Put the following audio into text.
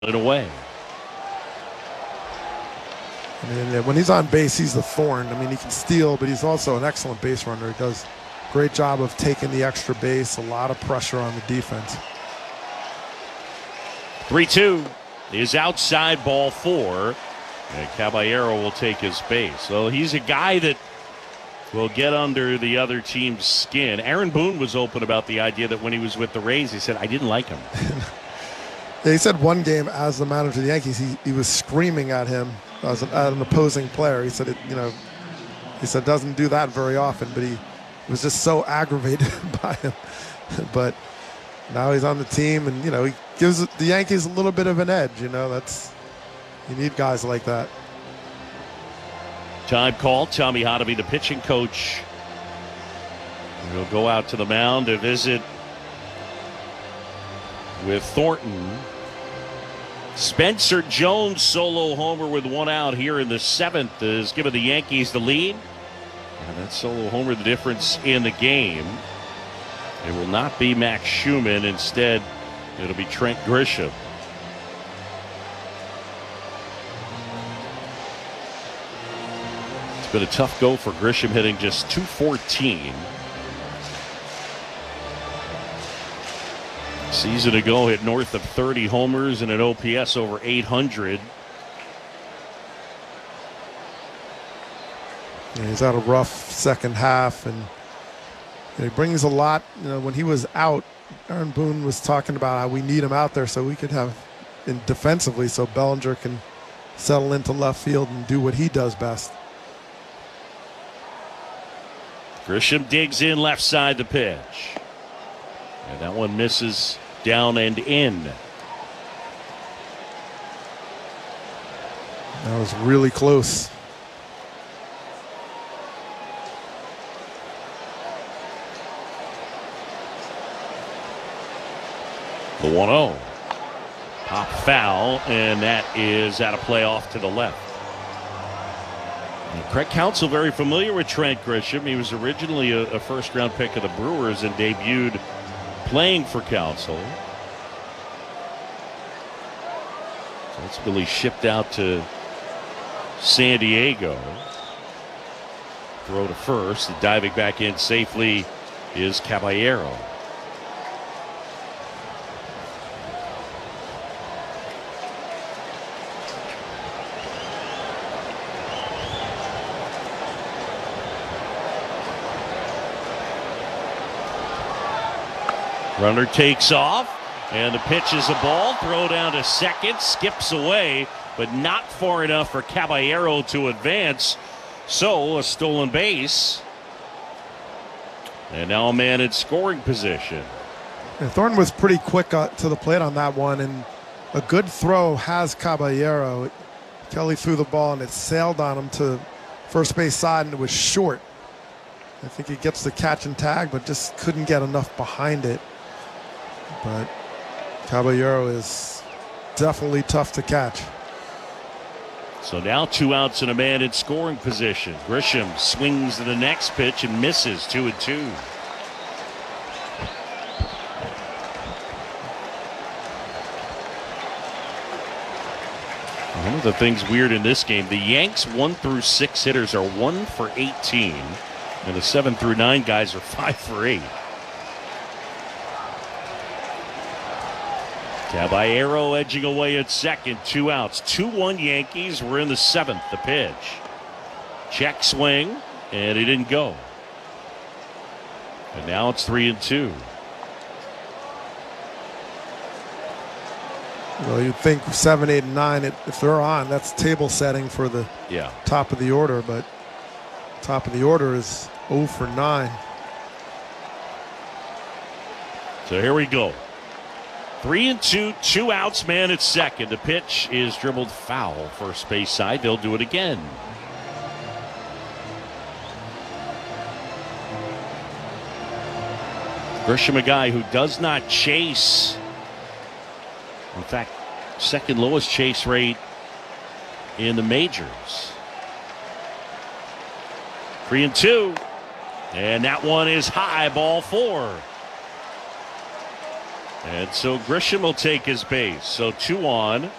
it away. I mean, when he's on base, he's the thorn. I mean, he can steal, but he's also an excellent base runner. He does a great job of taking the extra base, a lot of pressure on the defense. 3-2 is outside ball 4. And Caballero will take his base. So he's a guy that will get under the other team's skin. Aaron Boone was open about the idea that when he was with the Rays, he said, I didn't like him. Yeah, he said one game as the manager of the Yankees, he was screaming at him as an opposing player. He said, he said doesn't do that very often, but he was just so aggravated by him. But now he's on the team, and he gives the Yankees a little bit of an edge. You need guys like that. Time call. Tommy Hotovy, the pitching coach, will go out to the mound to visit with Thornton. Spencer Jones solo homer with one out here in the 7th has given the Yankees the lead. And that solo homer the difference in the game. It will not be Max Schumann. Instead, it'll be Trent Grisham. It's been a tough go for Grisham, hitting just .214. Season ago, hit north of 30 homers and an OPS over 800. Yeah, he's had a rough second half, and he brings a lot. When he was out, Aaron Boone was talking about how we need him out there so we could have defensively, so Bellinger can settle into left field and do what he does best. Grisham digs in left side the pitch. And that one misses down and in. That was really close. The 1-0. Pop foul, and that is out of play off to the left. And Craig Counsell very familiar with Trent Grisham. He was originally a first-round pick of the Brewers and debuted playing for Counsell. So it's really shipped out to San Diego. Throw to first, and diving back in safely is Caballero. Runner takes off, and the pitch is a ball. Throw down to second, skips away, but not far enough for Caballero to advance. So a stolen base. And now a man in scoring position. And Thornton was pretty quick to the plate on that one, and a good throw has Caballero. Kelly threw the ball, and it sailed on him to first base side, and it was short. I think he gets the catch and tag, but just couldn't get enough behind it. But Caballero is definitely tough to catch. So now 2 outs and a man in scoring position. Grisham swings to the next pitch and misses. 2-2. One of the things weird in this game, the Yanks 1 through 6 hitters are 1 for 18, and the 7 through 9 guys are 5 for 8. Caballero edging away at second. 2 outs. 2-1 Yankees. We're in the 7th. The pitch. Check swing, and he didn't go. And now it's 3-2. Well, you'd think 7, 8, and 9, if they're on, that's table setting for the top of the order. But top of the order is 0 for 9. So here we go. 3-2, 2 outs, man at second. The pitch is dribbled foul first base side. They'll do it again. Grisham, a guy who does not chase. In fact, second lowest chase rate in the majors. 3-2. And that one is high, ball 4. And so Grisham will take his base. So 2 on.